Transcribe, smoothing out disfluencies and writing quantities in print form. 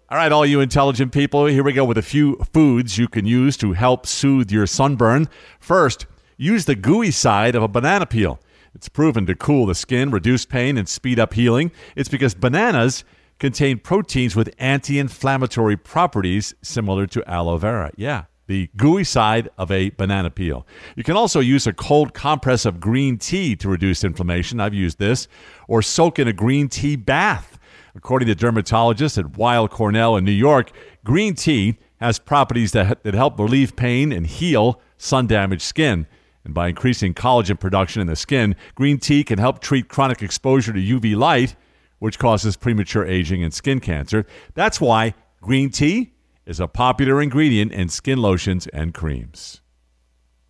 All right, all you intelligent people, here we go with a few foods you can use to help soothe your sunburn. First, use the gooey side of a banana peel. It's proven to cool the skin, reduce pain, and speed up healing. It's because bananas contain proteins with anti-inflammatory properties similar to aloe vera. Yeah, the gooey side of a banana peel. You can also use a cold compress of green tea to reduce inflammation. I've used this. Or soak in a green tea bath. According to dermatologists at Weill Cornell in New York, green tea has properties that help relieve pain and heal sun-damaged skin. And by increasing collagen production in the skin, green tea can help treat chronic exposure to UV light, which causes premature aging and skin cancer. That's why green tea is a popular ingredient in skin lotions and creams.